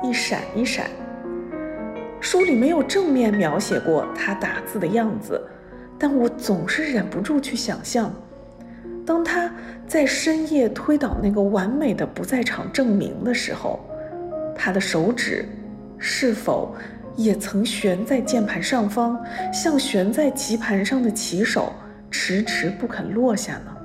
一闪一闪。书里没有正面描写过他打字的样子，但我总是忍不住去想象，当他在深夜推倒那个完美的不在场证明的时候，他的手指是否也曾悬在键盘上方，像悬在棋盘上的棋手，迟迟不肯落下呢？